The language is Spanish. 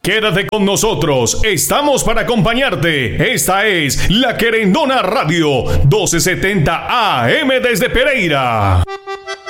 Quédate con nosotros, estamos para acompañarte. Esta es La Querendona Radio, 1270 AM desde Pereira.